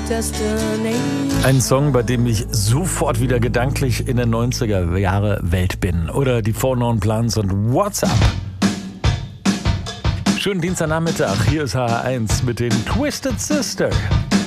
Ein Song, bei dem ich sofort wieder gedanklich in der 90er Jahre Welt bin. Oder die Four Non Blondes und What's Up? Schönen Dienstagnachmittag, hier ist HR1 mit den Twisted Sister.